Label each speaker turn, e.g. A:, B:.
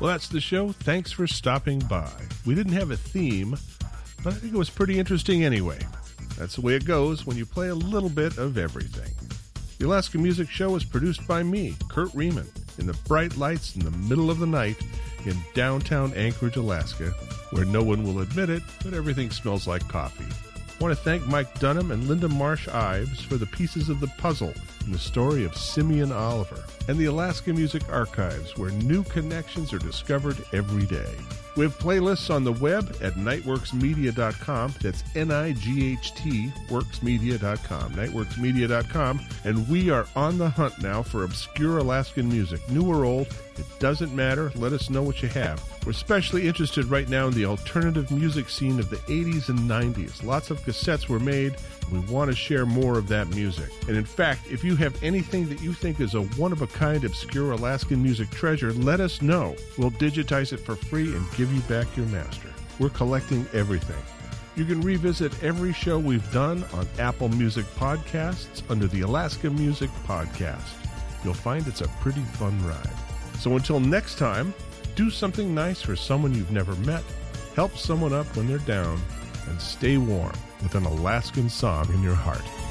A: Well, that's the show. Thanks for stopping by. We didn't have a theme, but I think it was pretty interesting anyway. That's the way it goes when you play a little bit of everything. The Alaska Music Show is produced by me, Kurt Riemann, in the bright lights in the middle of the night in downtown Anchorage, Alaska, where no one will admit it, but everything smells like coffee. I want to thank Mike Dunham and Linda Marsh Ives for the pieces of the puzzle in the story of Simeon Oliver, and the Alaska Music Archives, where new connections are discovered every day. We have playlists on the web at nightworksmedia.com. That's N-I-G-H-T, worksmedia.com, nightworksmedia.com. And we are on the hunt now for obscure Alaskan music, new or old. It doesn't matter. Let us know what you have. We're especially interested right now in the alternative music scene of the 80s and 90s. Lots of cassettes were made. We want to share more of that music. And in fact, if you have anything that you think is a one-of-a-kind obscure Alaskan music treasure, let us know. We'll digitize it for free and give you back your master. We're collecting everything. You can revisit every show we've done on Apple Music Podcasts under the Alaska Music Podcast. You'll find it's a pretty fun ride. So until next time, do something nice for someone you've never met, help someone up when they're down, and stay warm with an Alaskan song in your heart.